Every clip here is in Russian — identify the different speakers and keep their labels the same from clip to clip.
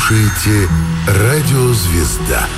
Speaker 1: слушаете «Радио Звезда».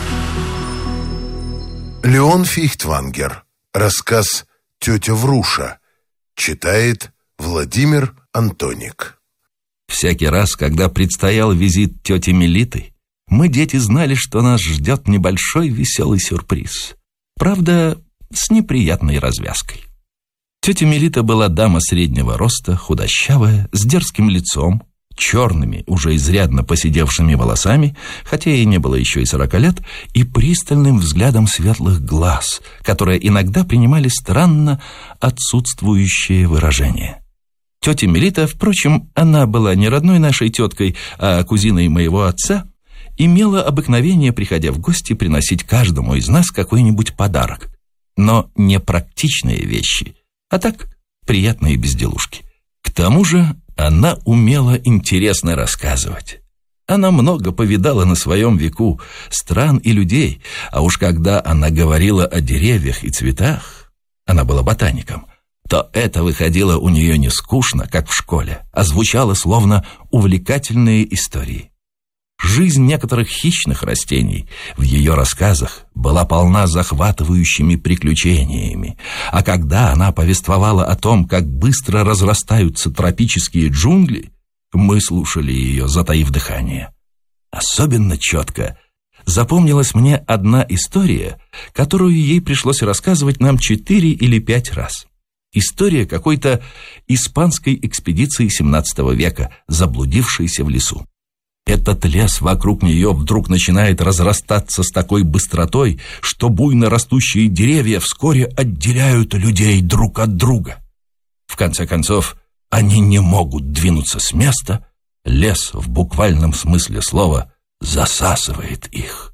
Speaker 1: Леон Фейхтвангер. Рассказ «Тетя Вруша». Читает Владимир Антоник.
Speaker 2: Всякий раз, когда предстоял визит тети Мелиты, мы, дети, знали, что нас ждет небольшой веселый сюрприз. Правда, с неприятной развязкой. Тетя Мелита была дама среднего роста, худощавая, с дерзким лицом, черными, уже изрядно поседевшими волосами, хотя ей не было еще и 40 лет, и пристальным взглядом светлых глаз, которые иногда принимали странно отсутствующее выражение. Тетя Мелита, впрочем, она была не родной нашей теткой, а кузиной моего отца, имела обыкновение, приходя в гости, приносить каждому из нас какой-нибудь подарок. Но не практичные вещи, а так приятные безделушки. К тому же она умела интересно рассказывать. Она много повидала на своем веку стран и людей, а уж когда она говорила о деревьях и цветах, она была ботаником, то это выходило у нее не скучно, как в школе, а звучало словно увлекательные истории. Жизнь некоторых хищных растений в ее рассказах была полна захватывающими приключениями, а когда она повествовала о том, как быстро разрастаются тропические джунгли, мы слушали ее, затаив дыхание. Особенно четко запомнилась мне одна история, которую ей пришлось рассказывать нам 4 или 5 раз. История какой-то испанской экспедиции XVII века, заблудившейся в лесу. Этот лес вокруг нее вдруг начинает разрастаться с такой быстротой, что буйно растущие деревья вскоре отделяют людей друг от друга. В конце концов, они не могут двинуться с места, лес в буквальном смысле слова засасывает их.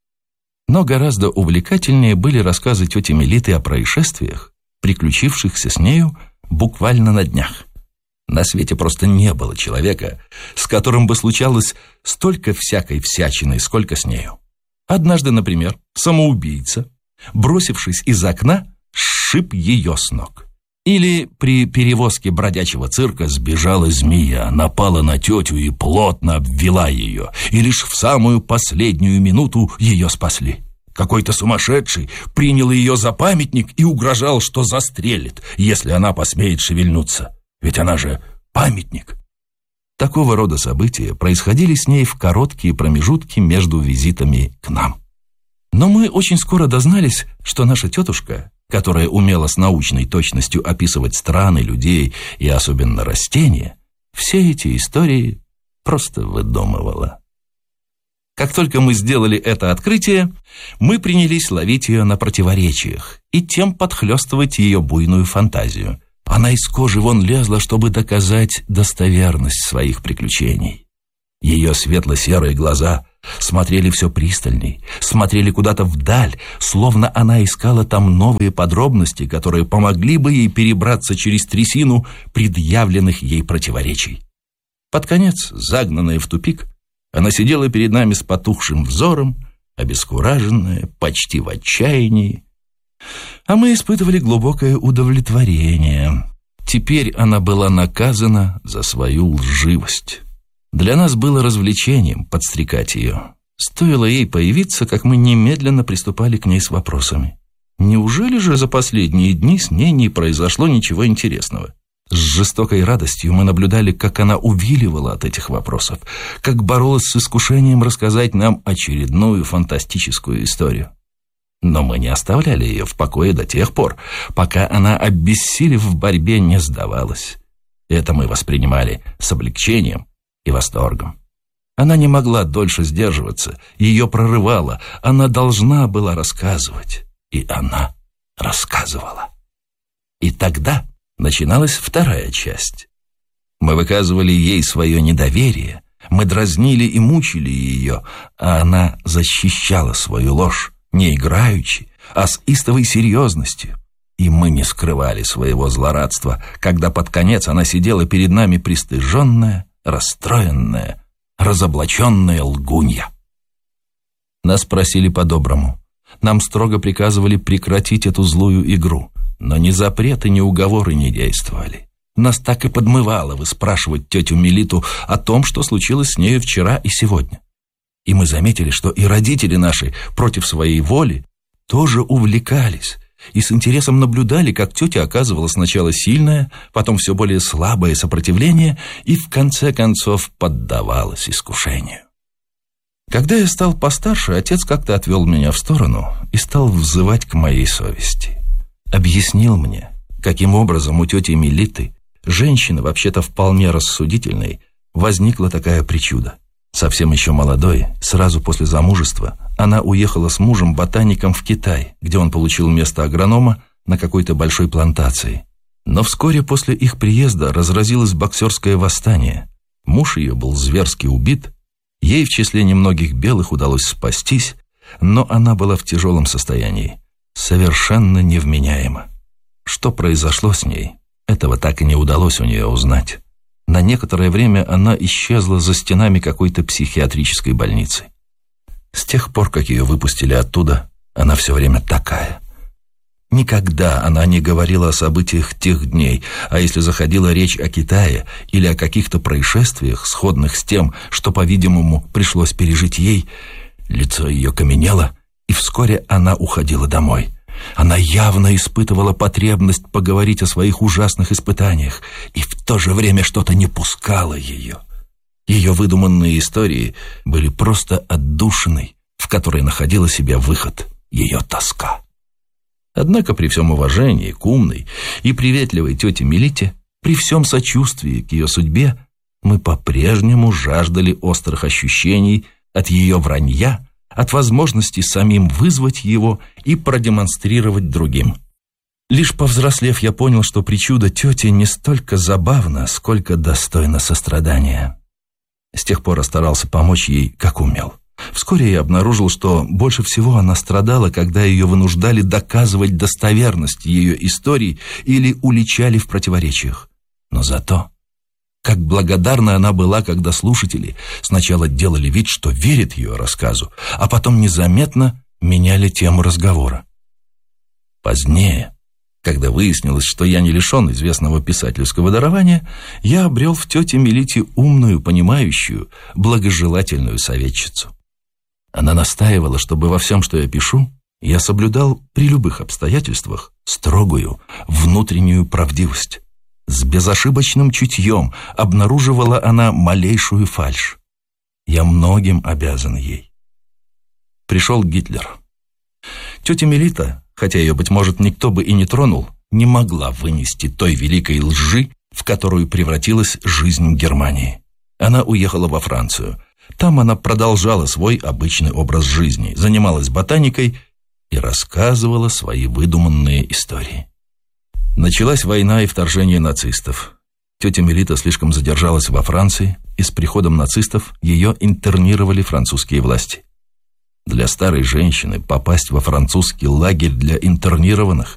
Speaker 2: Но гораздо увлекательнее были рассказы тети Мелиты о происшествиях, приключившихся с нею буквально на днях. На свете просто не было человека, с которым бы случалось столько всякой всячины, сколько с нею. Однажды, например, самоубийца, бросившись из окна, сшиб ее с ног. Или при перевозке бродячего цирка сбежала змея, напала на тетю и плотно обвила ее, и лишь в самую последнюю минуту ее спасли. Какой-то сумасшедший принял ее за памятник и угрожал, что застрелит, если она посмеет шевельнуться. Ведь она же памятник. Такого рода события происходили с ней в короткие промежутки между визитами к нам. Но мы очень скоро дознались, что наша тетушка, которая умела с научной точностью описывать страны, людей и особенно растения, все эти истории просто выдумывала. Как только мы сделали это открытие, мы принялись ловить ее на противоречиях и тем подхлестывать ее буйную фантазию. Она из кожи вон лезла, чтобы доказать достоверность своих приключений. Ее светло-серые глаза смотрели все пристальней, смотрели куда-то вдаль, словно она искала там новые подробности, которые помогли бы ей перебраться через трясину предъявленных ей противоречий. Под конец, загнанная в тупик, она сидела перед нами с потухшим взором, обескураженная, почти в отчаянии. А мы испытывали глубокое удовлетворение. Теперь она была наказана за свою лживость. Для нас было развлечением подстрекать ее. Стоило ей появиться, как мы немедленно приступали к ней с вопросами. Неужели же за последние дни с ней не произошло ничего интересного? С жестокой радостью мы наблюдали, как она увиливала от этих вопросов, как боролась с искушением рассказать нам очередную фантастическую историю. Но мы не оставляли ее в покое до тех пор, пока она, обессилев в борьбе, не сдавалась. Это мы воспринимали с облегчением и восторгом. Она не могла дольше сдерживаться, ее прорывало, она должна была рассказывать, и она рассказывала. И тогда начиналась вторая часть. Мы выказывали ей свое недоверие, мы дразнили и мучили ее, а она защищала свою ложь, не играючи, а с истовой серьезностью. И мы не скрывали своего злорадства, когда под конец она сидела перед нами пристыженная, расстроенная, разоблаченная лгунья. Нас просили по-доброму. Нам строго приказывали прекратить эту злую игру, но ни запреты, ни уговоры не действовали. Нас так и подмывало выспрашивать тетю Мелиту о том, что случилось с нею вчера и сегодня. И мы заметили, что и родители наши против своей воли тоже увлекались и с интересом наблюдали, как тетя оказывала сначала сильное, потом все более слабое сопротивление и в конце концов поддавалась искушению. Когда я стал постарше, отец как-то отвел меня в сторону и стал взывать к моей совести. Объяснил мне, каким образом у тети Мелиты, женщины вообще-то вполне рассудительной, возникла такая причуда. Совсем еще молодой, сразу после замужества, она уехала с мужем-ботаником в Китай, где он получил место агронома на какой-то большой плантации. Но вскоре после их приезда разразилось боксерское восстание. Муж ее был зверски убит, ей в числе немногих белых удалось спастись, но она была в тяжелом состоянии, совершенно невменяема. Что произошло с ней, этого так и не удалось у нее узнать. На некоторое время она исчезла за стенами какой-то психиатрической больницы. С тех пор, как ее выпустили оттуда, она все время такая. Никогда она не говорила о событиях тех дней, а если заходила речь о Китае или о каких-то происшествиях, сходных с тем, что, по-видимому, пришлось пережить ей, лицо ее каменело, и вскоре она уходила домой. Она явно испытывала потребность поговорить о своих ужасных испытаниях, и в то же время что-то не пускало ее. Ее выдуманные истории были просто отдушиной, в которой находила себе выход ее тоска. Однако при всем уважении к умной и приветливой тете Мелите, при всем сочувствии к ее судьбе, мы по-прежнему жаждали острых ощущений от ее вранья, от возможности самим вызвать его и продемонстрировать другим. Лишь повзрослев, я понял, что причуда тети не столько забавна, сколько достойна сострадания. С тех пор я старался помочь ей, как умел. Вскоре я обнаружил, что больше всего она страдала, когда ее вынуждали доказывать достоверность ее историй или уличали в противоречиях. Но зато как благодарна она была, когда слушатели сначала делали вид, что верят ее рассказу, а потом незаметно меняли тему разговора. Позднее, когда выяснилось, что я не лишен известного писательского дарования, я обрел в тете Мелите умную, понимающую, благожелательную советчицу. Она настаивала, чтобы во всем, что я пишу, я соблюдал при любых обстоятельствах строгую внутреннюю правдивость. С безошибочным чутьем обнаруживала она малейшую фальшь. Я многим обязан ей. Пришел Гитлер. Тетя Мелита, хотя ее, быть может, никто бы и не тронул, не могла вынести той великой лжи, в которую превратилась жизнь Германии. Она уехала во Францию. Там она продолжала свой обычный образ жизни, занималась ботаникой и рассказывала свои выдуманные истории. Началась война и вторжение нацистов. Тетя Мелита слишком задержалась во Франции, и с приходом нацистов ее интернировали французские власти. Для старой женщины попасть во французский лагерь для интернированных